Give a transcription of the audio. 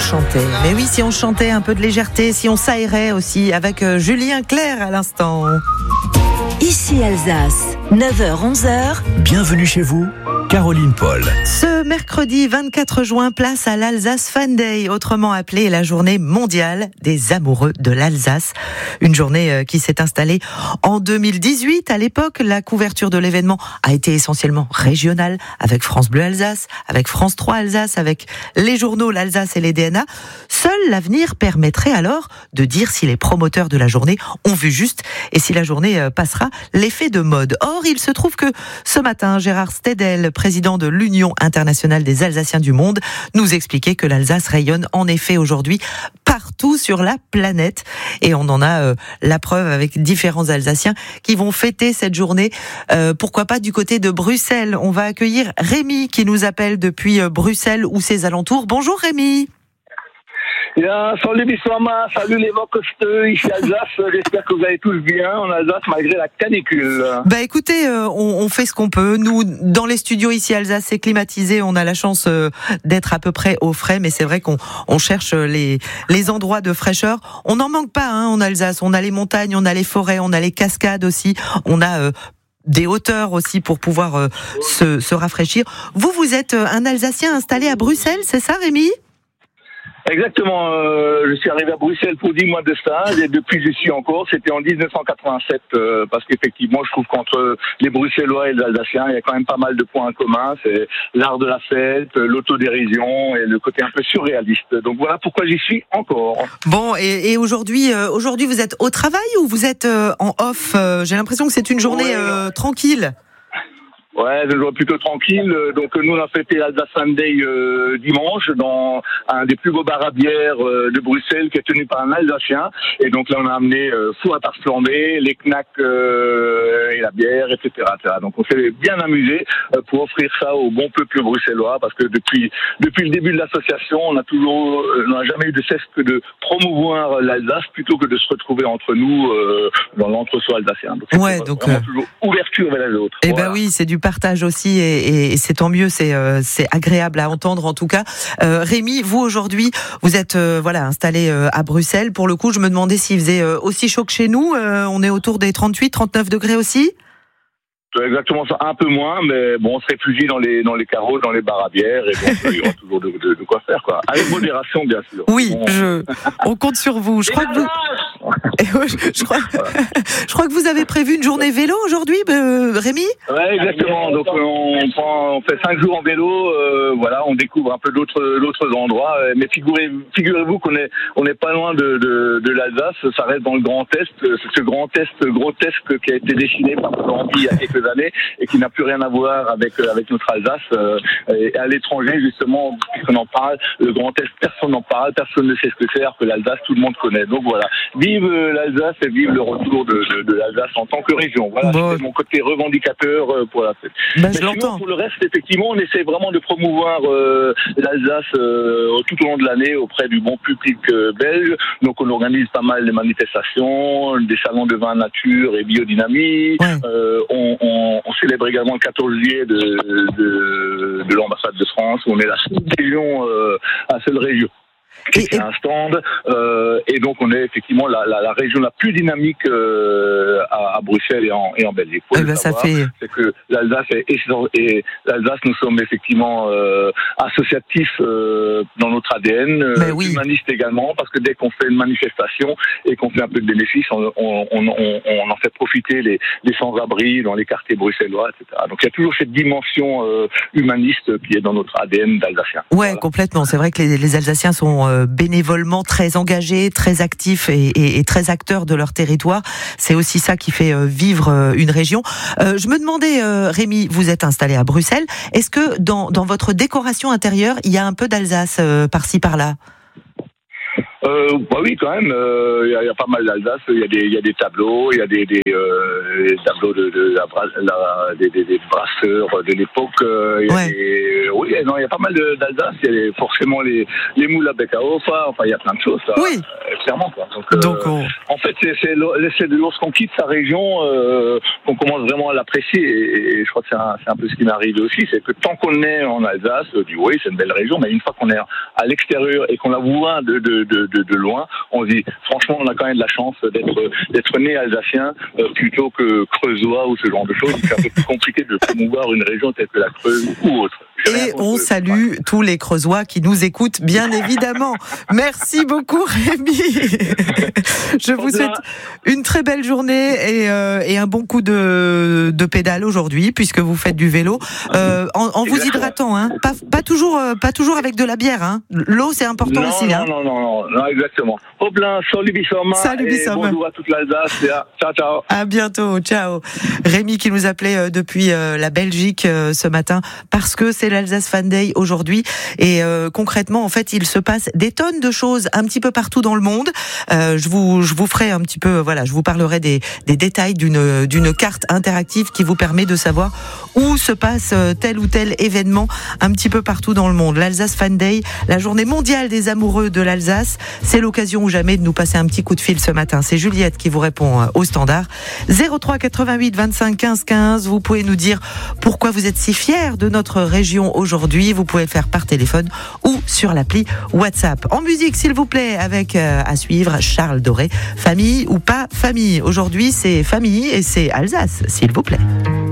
chantait. Mais oui, si on chantait un peu de légèreté, si on s'aérait aussi avec Julien Clerc à l'instant. Ici Alsace, 9h-11h. Bienvenue chez vous, Caroline Paul. Ce mercredi 24 juin, place à l'Alsace Fan Day, autrement appelée la journée mondiale des amoureux de l'Alsace. Une journée qui s'est installée en 2018. À l'époque, la couverture de l'événement a été essentiellement régionale, avec France Bleu Alsace, avec France 3 Alsace, avec les journaux l'Alsace et les DNA. Seul l'avenir permettrait alors de dire si les promoteurs de la journée ont vu juste et si la journée passera l'effet de mode. Or, il se trouve que ce matin, Gérard Stedel, président de l'Union internationale des Alsaciens du monde, nous expliquait que l'Alsace rayonne en effet aujourd'hui partout sur la planète. Et on en a la preuve avec différents Alsaciens qui vont fêter cette journée. Pourquoi pas du côté de Bruxelles. On va accueillir Rémi qui nous appelle depuis Bruxelles ou ses alentours. Bonjour Rémi. Ja, salut Bissama, salut les Vaucosteux, ici Alsace, j'espère que vous allez tous bien en Alsace malgré la canicule. Bah écoutez, on fait ce qu'on peut. Nous, dans les studios ici Alsace, c'est climatisé, on a la chance d'être à peu près au frais, mais c'est vrai qu'on cherche les endroits de fraîcheur. On n'en manque pas en Alsace, on a les montagnes, on a les forêts, on a les cascades aussi, on a des hauteurs aussi pour pouvoir se rafraîchir. Vous êtes un Alsacien installé à Bruxelles, c'est ça Rémi ? Exactement, je suis arrivé à Bruxelles pour 10 mois de stage et depuis je suis encore, c'était en 1987 parce qu'effectivement je trouve qu'entre les Bruxellois et les Alsaciens il y a quand même pas mal de points en commun, c'est l'art de la fête, l'autodérision et le côté un peu surréaliste, donc voilà pourquoi j'y suis encore. Bon, et aujourd'hui vous êtes au travail ou vous êtes en off ? J'ai l'impression que c'est une journée tranquille. Ouais, je vois plutôt tranquille. Donc nous on a fêté l'Alsace Sunday dimanche dans un des plus beaux bars à bière de Bruxelles qui est tenu par un Alsacien. Et donc là on a amené four à tarte flambée, les knacks et la bière, etc., etc. Donc on s'est bien amusé pour offrir ça au bon peuple bruxellois parce que depuis le début de l'association on n'a jamais eu de cesse que de promouvoir l'Alsace plutôt que de se retrouver entre nous dans l'entre-soi alsacien. Donc c'est toujours ouverture vers les autres. Eh ben oui, c'est du partage aussi et c'est tant mieux, c'est agréable à entendre en tout cas. Rémi, vous aujourd'hui, vous êtes installé à Bruxelles. Pour le coup, je me demandais s'il faisait aussi chaud que chez nous. On est autour des 38, 39 degrés aussi. C'est exactement ça, un peu moins, mais bon, on se réfugie dans les carreaux, dans les bars à bière, et donc il y aura toujours de quoi faire, quoi. Avec modération, bien sûr. Oui, on compte sur vous. Je crois que je crois que vous avez prévu une journée vélo aujourd'hui, Rémi ? Ouais, exactement. Donc on fait 5 jours en vélo, on découvre un peu d'autres endroits. Mais figurez-vous qu'on est pas loin de l'Alsace. Ça reste dans le Grand Est, ce Grand Est grotesque qui a été dessiné par Colombie il y a quelques années et qui n'a plus rien à voir avec notre Alsace. Et à l'étranger, justement, puisqu'on en parle, le Grand Est, personne n'en parle, personne ne sait ce que c'est, alors que l'Alsace, tout le monde connaît. Donc voilà, vive l'Alsace et vive le retour de l'Alsace en tant que région. Voilà, c'est mon côté revendicateur pour la fête. Je l'entends. Sinon, pour le reste, effectivement, on essaie vraiment de promouvoir l'Alsace tout au long de l'année auprès du bon public belge. Donc on organise pas mal de manifestations, des salons de vin nature et biodynamie. Ouais. On célèbre également le 14 juillet de l'ambassade de France, où on est la seule région qui fait un stand, et donc on est effectivement la région la plus dynamique à Bruxelles et en Belgique. C'est que l'Alsace l'Alsace, nous sommes effectivement associatifs dans notre ADN, humaniste également, parce que dès qu'on fait une manifestation et qu'on fait un peu de bénéfices, on en fait profiter les sans-abri dans les quartiers bruxellois, etc. Donc il y a toujours cette dimension humaniste qui est dans notre ADN d'Alsacien. Ouais, complètement. C'est vrai que les Alsaciens sont bénévolement très engagés, très actifs et très acteurs de leur territoire. C'est aussi ça qui fait vivre une région. Je me demandais, Rémi, vous êtes installé à Bruxelles. Est-ce que dans votre décoration intérieure, il y a un peu d'Alsace par-ci par-là ? Bah oui, quand même. Il y a pas mal d'Alsace. Il y a des tableaux. Il y a des tableaux des brasseurs de l'époque. Oui, non, il y a pas mal d'Alsace. Il y a forcément les moules à Beckahofer. Enfin, il y a plein de choses. Oui. Clairement, quoi. Donc en fait, c'est lorsqu'on quitte sa région qu'on commence vraiment à l'apprécier. Et je crois que c'est un peu ce qui m'est arrivé aussi, c'est que tant qu'on est en Alsace, on dit oui, c'est une belle région, mais une fois qu'on est à l'extérieur et qu'on la voit de loin, on se dit franchement, on a quand même de la chance d'être né alsacien plutôt que creusois ou ce genre de choses. C'est un peu plus compliqué de promouvoir une région telle que la Creuse ou autre. Et on salue tous les Creusois qui nous écoutent, bien évidemment. Merci beaucoup, Rémi. Je vous souhaite une très belle journée et un bon coup de pédale aujourd'hui, puisque vous faites du vélo, en vous hydratant, hein. Pas toujours avec de la bière, hein. L'eau, c'est important aussi, hein. Non, exactement. Oblin, salut Bissoma. Et bonjour à toute l'Alsace. Ciao. À bientôt, ciao. Rémi qui nous appelait depuis la Belgique ce matin, parce que c'est l'Alsace Fan Day aujourd'hui, et concrètement, en fait, il se passe des tonnes de choses un petit peu partout dans le monde. Je vous ferai un petit peu, je vous parlerai des détails d'une carte interactive qui vous permet de savoir où se passe tel ou tel événement un petit peu partout dans le monde. L'Alsace Fan Day, la journée mondiale des amoureux de l'Alsace, c'est l'occasion ou jamais de nous passer un petit coup de fil ce matin. C'est Juliette qui vous répond au standard 03 88 25 15 15. Vous pouvez nous dire pourquoi vous êtes si fiers de notre région aujourd'hui. Vous pouvez le faire par téléphone ou sur l'appli WhatsApp. En musique, s'il vous plaît, avec à suivre Charles Doré. Famille ou pas famille. Aujourd'hui, c'est famille et c'est Alsace, s'il vous plaît.